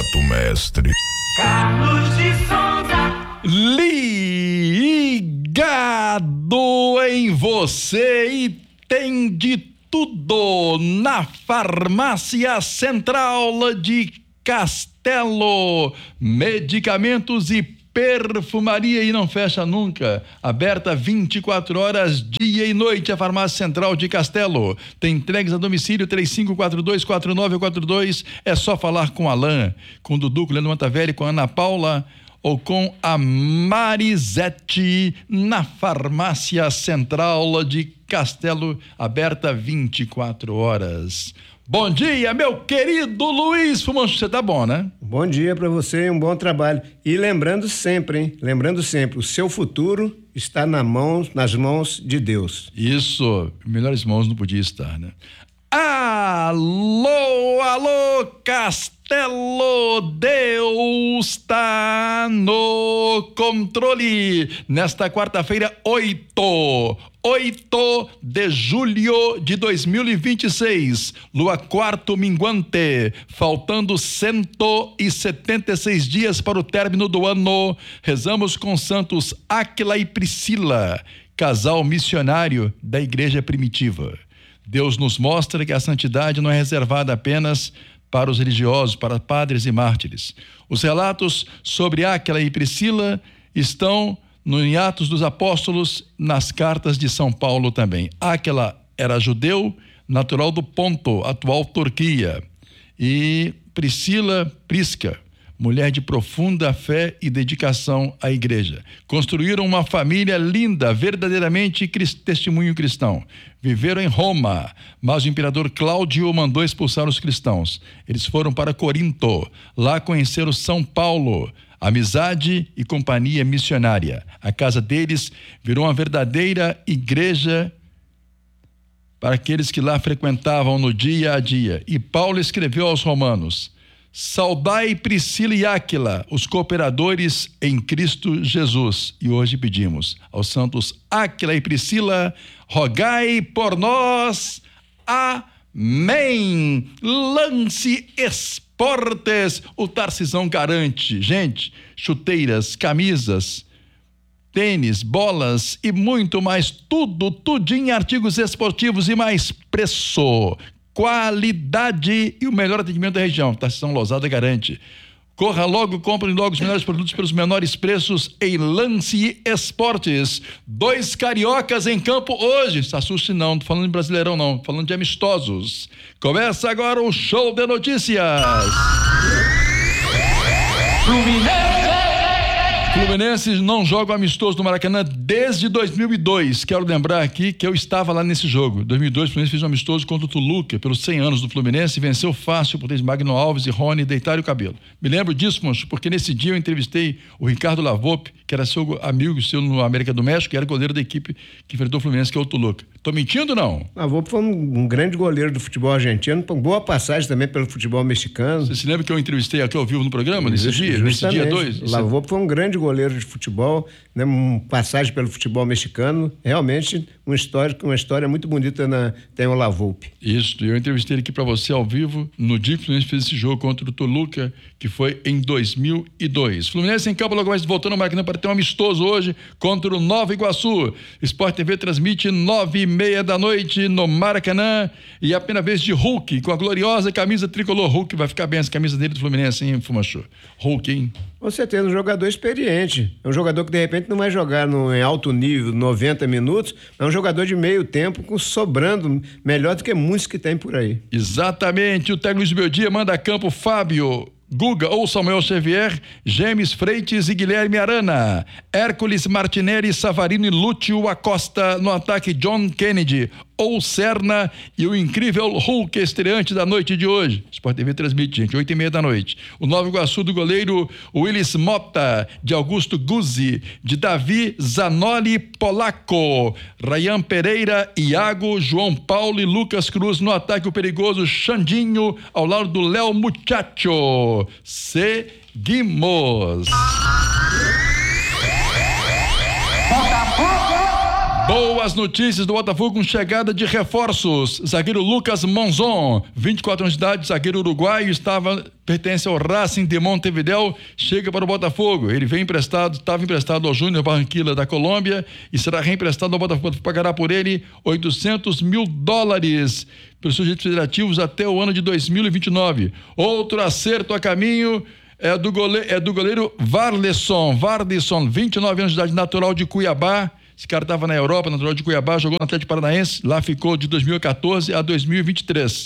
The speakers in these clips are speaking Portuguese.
Exato, mestre. Carlos de Souza. Ligado em você e tem de tudo na Farmácia Central de Castelo. Medicamentos e perfumaria e não fecha nunca. Aberta 24 horas, dia e noite, a Farmácia Central de Castelo. Tem entregas a domicílio 3542-4942. É só falar com Alain, com o Dudu, com o Leandro Mantavelli, com a Ana Paula ou com a Marisete na Farmácia Central de Castelo, aberta 24 horas. Bom dia, meu querido Luiz Fumanchu, você tá bom, né? Bom dia para você e um bom trabalho. E lembrando sempre, hein? Lembrando sempre, o seu futuro está nas mãos de Deus. Isso, melhores mãos não podia estar, né? Alô, alô, Castelo, Deus está no controle. Nesta quarta-feira, 8 de julho de 2026, lua quarto minguante, faltando 176 dias para o término do ano. Rezamos com santos Áquila e Priscila, casal missionário da igreja primitiva. Deus nos mostra que a santidade não é reservada apenas para os religiosos, para padres e mártires. Os relatos sobre Áquila e Priscila estão em Atos dos Apóstolos, nas cartas de São Paulo também. Áquila era judeu, natural do Ponto, atual Turquia. E Prisca, mulher de profunda fé e dedicação à igreja. Construíram uma família linda, verdadeiramente testemunho cristão. Viveram em Roma, mas o imperador Cláudio mandou expulsar os cristãos. Eles foram para Corinto, lá conheceram São Paulo, amizade e companhia missionária. A casa deles virou uma verdadeira igreja para aqueles que lá frequentavam no dia a dia. E Paulo escreveu aos romanos: saudai Priscila e Áquila, os cooperadores em Cristo Jesus. E hoje pedimos aos santos Áquila e Priscila, rogai por nós. Amém. Lance Esportes, o Tarcisão garante. Gente, chuteiras, camisas, tênis, bolas e muito mais, tudinho em artigos esportivos e mais preço, qualidade e o melhor atendimento da região. Tarcisão Lousada garante. Corra logo, compre logo os melhores produtos pelos menores preços em Lance Esportes. 2 cariocas em campo hoje. Se assuste não, tô falando de Brasileirão não, tô falando de amistosos. Começa agora o show de notícias. Fluminense não joga amistoso no Maracanã desde 2002. Quero lembrar aqui que eu estava lá nesse jogo. Em 2002, o Fluminense fez um amistoso contra o Toluca, pelos 100 anos do Fluminense, e venceu fácil por ter Magno Alves e Rony deitaram o cabelo. Me lembro disso, Moncho, porque nesse dia eu entrevistei o Ricardo Lavoupe, que era seu amigo seu no América do México, que era goleiro da equipe que enfrentou o Fluminense, que é o Toluca. Tô mentindo ou não? Lavoupe foi um grande goleiro do futebol argentino, com boa passagem também pelo futebol mexicano. Você se lembra que eu entrevistei aqui ao vivo no programa, nesse dia 2? Lavoupe foi um grande goleiro de futebol, né, uma passagem pelo futebol mexicano, realmente uma história muito bonita tem o Lavoupe. Isso, eu entrevistei ele aqui para você ao vivo no dia que o Fluminense fez esse jogo contra o Toluca, que foi em 2002. Fluminense em campo logo mais voltando ao Maracanã para ter um amistoso hoje contra o Nova Iguaçu. Sport TV transmite 9:30 da noite no Maracanã e a primeira vez de Hulk com a gloriosa camisa tricolor. Hulk vai ficar bem essa camisa dele do Fluminense, hein, Fumanchu? Hulk, hein? Com certeza, um jogador experiente. É um jogador que de repente não vai jogar em alto nível 90 minutos, é um jogador de meio tempo, sobrando melhor do que muitos que tem por aí. Exatamente. O técnico Luiz Beldia manda a campo Fábio, Guga ou Samuel Xavier, James Freitas e Guilherme Arana, Hércules Martinelli, Savarino e Lúcio Acosta. No ataque, John Kennedy ou Serna e o incrível Hulk estreante da noite de hoje. Sport TV transmite, gente, 8:30 da noite. O Nova Iguaçu do goleiro Willis Mota, de Augusto Guzzi, de Davi Zanoli Polaco, Rayan Pereira, Iago, João Paulo e Lucas Cruz. No ataque, o perigoso Xandinho ao lado do Léo Muchacho. Seguimos. Boas notícias do Botafogo com chegada de reforços. Zagueiro Lucas Monzon, 24 anos de idade, zagueiro uruguaio, pertence ao Racing de Montevideo, chega para o Botafogo. Ele estava emprestado ao Júnior Barranquilla da Colômbia e será reemprestado ao Botafogo. Pagará por ele $800 mil pelos seus direitos federativos até o ano de 2029. Outro acerto a caminho é do goleiro Varlesson, 29 anos de idade, natural de Cuiabá. Esse cara estava na Europa, natural de Cuiabá, jogou no Atlético Paranaense, lá ficou de 2014 a 2023.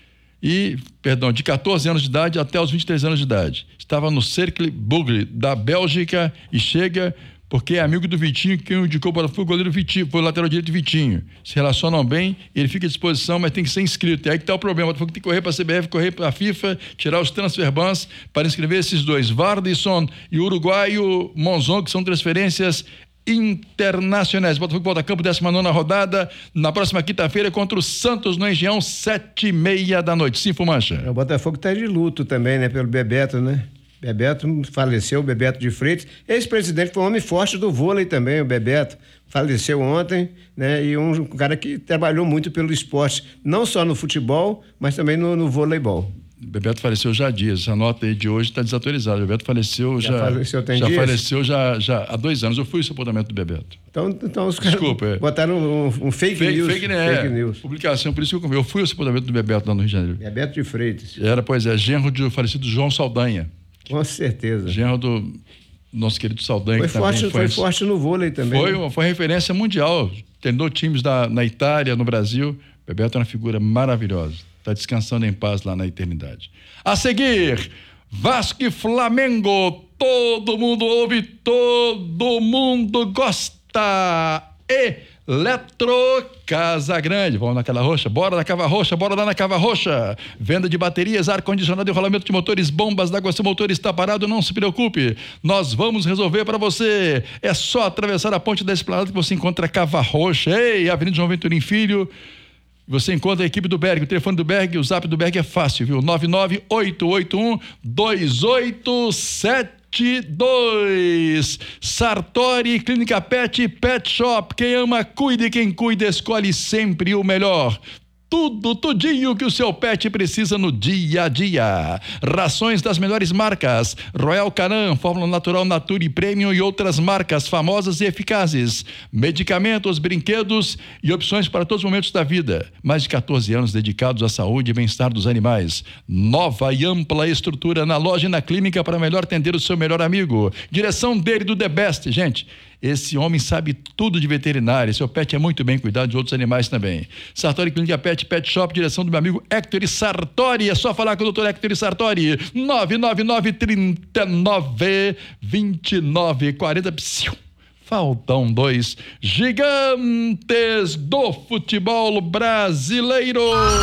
De 14 anos de idade até os 23 anos de idade. Estava no Cercle Brugge da Bélgica e chega porque é amigo do Vitinho, quem o indicou foi o goleiro Vitinho, foi o lateral direito Vitinho. Se relacionam bem, ele fica à disposição, mas tem que ser inscrito. É aí que está o problema. Tem que correr para a CBF, correr para a FIFA, tirar os transfer bans para inscrever esses dois, Varlesson e o uruguaio Monzon, que são transferências internacionais. Botafogo volta a campo, 19ª rodada, na próxima quinta-feira contra o Santos no Engenhão, 7h30 da noite. Sim, Fumancha. O Botafogo está de luto também, né? Pelo Bebeto, né? Bebeto faleceu, Bebeto de Freitas. Ex-presidente, foi um homem forte do vôlei também, o Bebeto. Faleceu ontem, né? E um cara que trabalhou muito pelo esporte, não só no futebol, mas também no voleibol. Bebeto faleceu já há dias. Essa nota aí de hoje está desatualizada. Bebeto faleceu já faleceu há 2 anos. Eu fui o sepultamento do Bebeto. Então os caras botaram um fake news. Fake news. Publicação, por isso que eu fui ao sepultamento do Bebeto lá no Rio de Janeiro. Bebeto de Freitas. Genro do falecido João Saldanha. Com certeza. Genro do nosso querido Saldanha. Foi forte no vôlei também. Foi referência mundial. Treinou times na Itália, no Brasil. Bebeto é uma figura maravilhosa. Está descansando em paz lá na eternidade. A seguir, Vasco e Flamengo. Todo mundo ouve, todo mundo gosta. Eletro Casa Grande. Vamos na Cava Roxa? Bora na Cava Roxa, bora lá na Cava Roxa. Venda de baterias, ar-condicionado e rolamento de motores, bombas d'água. Se o motor está parado, não se preocupe. Nós vamos resolver para você. É só atravessar a ponte da Esplanada que você encontra a Cava Roxa. Avenida João Venturim Filho. Você encontra a equipe do Berg, o telefone do Berg, o zap do Berg é fácil, viu? 99881-2872. Sartori, Clínica Pet, Pet Shop. Quem ama, cuide. Quem cuida, escolhe sempre o melhor. Tudinho que o seu pet precisa no dia a dia. Rações das melhores marcas: Royal Canin, Fórmula Natural, Nature Premium e outras marcas famosas e eficazes. Medicamentos, brinquedos e opções para todos os momentos da vida. Mais de 14 anos dedicados à saúde e bem-estar dos animais. Nova e ampla estrutura na loja e na clínica para melhor atender o seu melhor amigo. Direção dele do The Best, gente. Esse homem sabe tudo de veterinária. Seu pet é muito bem cuidado, de outros animais também. Sartori Clínica Pet, Pet Shop, direção do meu amigo Hector Sartori. É só falar com o Dr. Hector Sartori. 999-39-29-40. Faltam 2 gigantes do futebol brasileiro.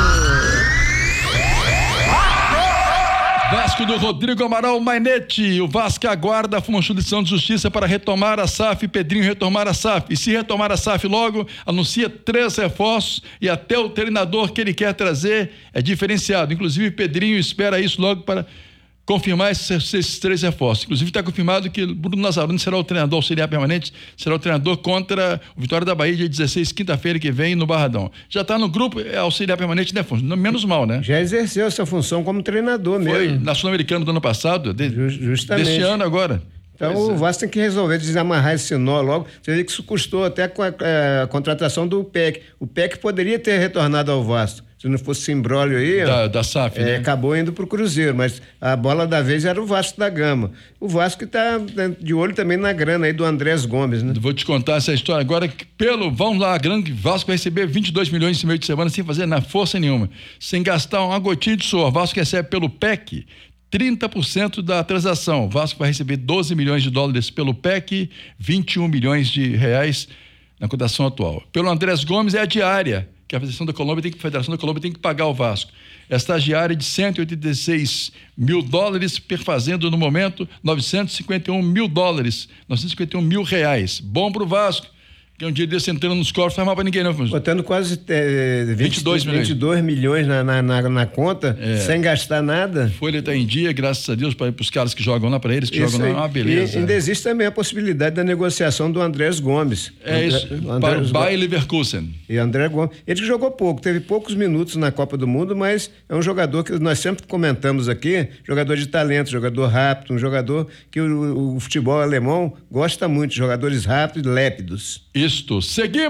Vasco do Rodrigo Amaral Mainete. O Vasco aguarda a Fundação de Justiça para retomar a SAF. Pedrinho retomar a SAF. E se retomar a SAF logo, anuncia 3 reforços e até o treinador que ele quer trazer é diferenciado. Inclusive, Pedrinho espera isso logo para confirmar esses 3 reforços. Inclusive, está confirmado que Bruno Nazzaroni será o treinador auxiliar permanente, será o treinador contra o Vitória da Bahia, dia 16, quinta-feira que vem, no Barradão. Já está no grupo, é auxiliar permanente, né, Afonso? Menos mal, né? Já exerceu essa função como treinador mesmo. Foi na Sul-Americana do ano passado, justamente. Deste ano agora. Então o Vasco tem que resolver desamarrar esse nó logo. Você vê que isso custou até com a contratação do PEC. O PEC poderia ter retornado ao Vasco. Se não fosse esse imbróglio aí, da SAF, né? Acabou indo para o Cruzeiro, mas a bola da vez era o Vasco da Gama. O Vasco está de olho também na grana aí do Andrés Gomes, né? Vou te contar essa história agora. Vamos lá, a grana que o Vasco vai receber 22 milhões esse meio de semana sem fazer força nenhuma, sem gastar uma gotinha de suor. O Vasco recebe pelo PEC 30% da transação. O Vasco vai receber 12 milhões de dólares pelo PEC, 21 milhões de reais na cotação atual. Pelo Andrés Gomes é a diária que a Federação da Colômbia tem que pagar ao Vasco. Esta diária de 186 mil dólares, perfazendo no momento 951 mil dólares, 951 mil reais. Bom para o Vasco. Que um dia desse entrando nos cofres, não faz mal pra ninguém, não. Botando quase 22 milhões. 22 milhões na conta, sem gastar nada. Folha está em dia, graças a Deus, para os caras que jogam lá, para eles que Isso jogam lá, aí. é uma beleza. E ainda existe também a possibilidade da negociação do Andrés Gomes. Isso, para o Bayer Leverkusen. E André Gomes. Ele jogou pouco, teve poucos minutos na Copa do Mundo, mas é um jogador que nós sempre comentamos aqui, jogador de talento, jogador rápido, um jogador que o futebol alemão gosta muito, jogadores rápidos e lépidos. Isto, seguimos!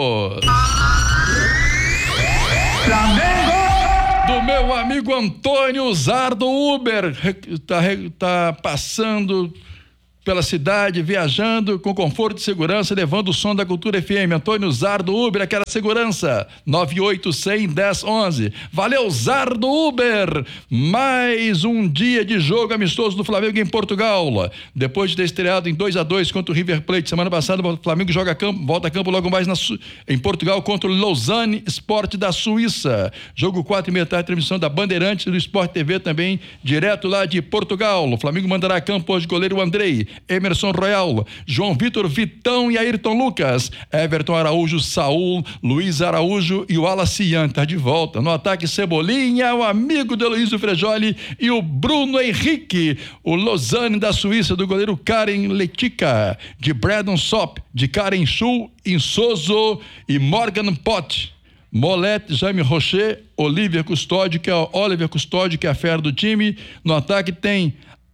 Do meu amigo Antônio Zardo Uber, tá passando pela cidade, viajando com conforto e segurança, levando o som da Cultura FM. Antônio Zardo Uber, aquela segurança. 98-100-10-11. Valeu, Zardo Uber! Mais um dia de jogo amistoso do Flamengo em Portugal. Depois de ter estreado em 2-2 contra o River Plate semana passada, o Flamengo volta a campo logo mais em Portugal contra o Lausanne Sport da Suíça. Jogo 4h30 da tarde, transmissão da Bandeirantes e do Sport TV também, direto lá de Portugal. O Flamengo mandará a campo hoje goleiro Andrei, Emerson Royal, João Vitor, Vitão e Ayrton Lucas, Everton Araújo, Saul, Luiz Araújo e o Alacian. Tá de volta. No ataque, Cebolinha, o amigo de Luizio Frejoli e o Bruno Henrique. O Lausanne da Suíça, do goleiro Karen Letica, de Brandon Sop, de Karen Schul, Insoso e Morgan Pott. Molet, Jaime Rocher, Oliver Custódio, que é a fera do time. No ataque tem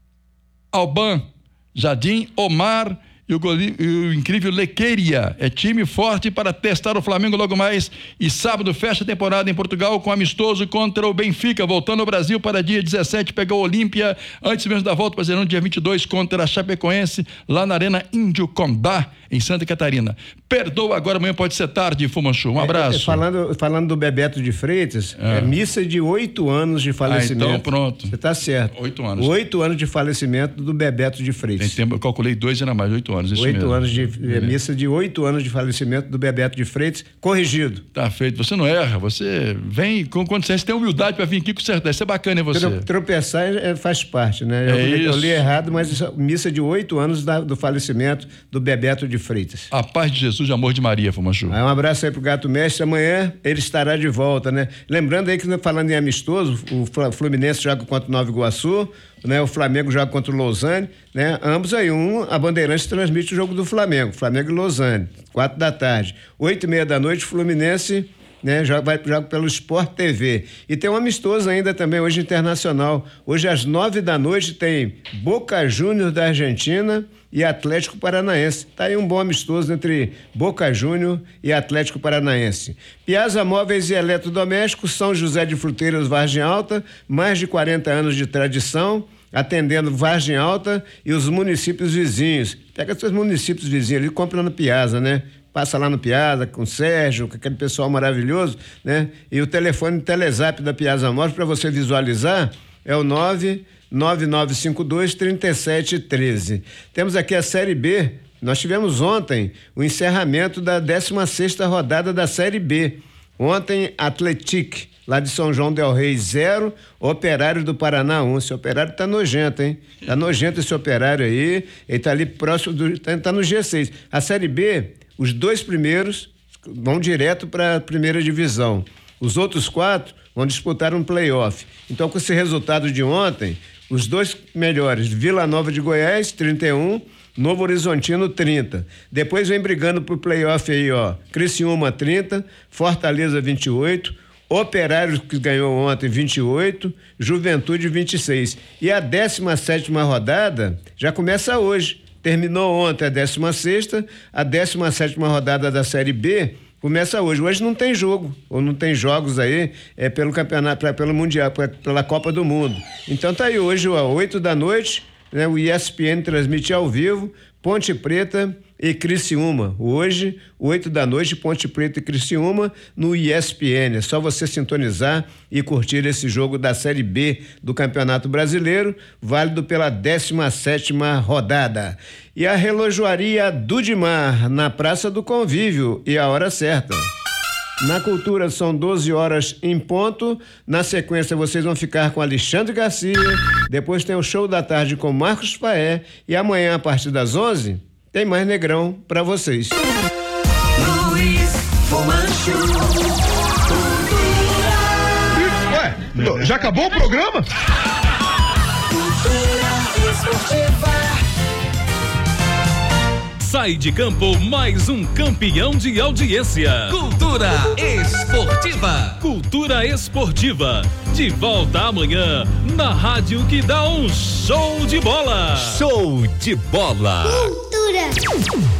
Alban, Jardim, Omar e o incrível Lequeria. É time forte para testar o Flamengo logo mais. E sábado fecha a temporada em Portugal com amistoso contra o Benfica. Voltando ao Brasil para dia 17, pegou o Olímpia. Antes mesmo da volta, fazendo dia 22 contra a Chapecoense, lá na Arena Índio Condá, em Santa Catarina. Perdoa agora, amanhã pode ser tarde, Fumanchu. Um abraço. Falando do Bebeto de Freitas, é missa de 8 anos de falecimento. Então pronto. Você está certo. 8 anos. 8 anos de falecimento do Bebeto de Freitas. Tem tempo, eu calculei 2 e era mais, 8 anos. 8 anos missa de 8 anos de falecimento do Bebeto de Freitas, corrigido. Tá feito. Você não erra, você vem, quando você tem humildade para vir aqui consertar. Isso é bacana, hein, você? Tropeçar faz parte, né? Eu li errado, mas missa de 8 anos do falecimento do Bebeto de Freitas. A paz de Jesus e amor de Maria, Fumanchu. Um abraço aí pro Gato Mestre. Amanhã ele estará de volta, né? Lembrando aí que, falando em amistoso, o Fluminense joga contra o Nova Iguaçu, né? O Flamengo joga contra o Lausanne, né? Ambos aí, a Bandeirantes transmite o jogo do Flamengo e Lausanne, 4 da tarde. 8h30 da noite, Fluminense, né, joga pelo Sport TV. E tem um amistoso ainda também hoje internacional. Hoje às 9 da noite tem Boca Juniors da Argentina e Atlético Paranaense. Tá aí um bom amistoso entre Boca Juniors e Atlético Paranaense. Piazza Móveis e Eletrodomésticos, São José de Fruteiras, Vargem Alta, mais de 40 anos de tradição, atendendo Vargem Alta e os municípios vizinhos. Pega esses municípios vizinhos ali, compra no Piazza, né? Passa lá no Piazza com o Sérgio, com aquele pessoal maravilhoso, né? E o telefone Telezap da Piazza Móveis para você visualizar é o 99952-3713. Temos aqui a Série B. Nós tivemos ontem o encerramento da 16ª rodada da Série B. Ontem, Atlético, lá de São João del Rei, 0, Operário do Paraná 1. Esse Operário tá nojento, hein? Tá nojento esse Operário aí. Ele tá ali próximo tá no G6. A Série B, os 2 primeiros vão direto para a primeira divisão. Os outros 4 vão disputar um playoff. Então, com esse resultado de ontem, os 2 melhores, Vila Nova de Goiás, 31, Novo Horizontino, 30. Depois vem brigando pro playoff aí, ó. Criciúma, 30, Fortaleza, 28, Operário, que ganhou ontem, 28, Juventude, 26. E a 17ª rodada já começa hoje. Terminou ontem a 16ª, a 17ª rodada da Série B começa hoje. Hoje não tem jogo, ou não tem jogos aí, pelo campeonato, pelo Mundial, pela Copa do Mundo. Então tá aí hoje, ó, 8 da noite, né, o ESPN transmite ao vivo, Ponte Preta e Criciúma. Hoje, 8 da noite, Ponte Preta e Criciúma no ESPN. É só você sintonizar e curtir esse jogo da Série B do Campeonato Brasileiro, válido pela 17ª rodada. E a Relojoaria Dudimar, na Praça do Convívio, e a hora certa. Na Cultura são 12 horas em ponto. Na sequência vocês vão ficar com Alexandre Garcia. Depois tem o Show da Tarde com Marcos Paé. E amanhã, a partir das 11, tem mais Negrão para vocês. Ué, já acabou o programa? Sai de campo mais um campeão de audiência. Cultura esportiva. Cultura esportiva. De volta amanhã na rádio que dá um show de bola. Show de bola. Cultura.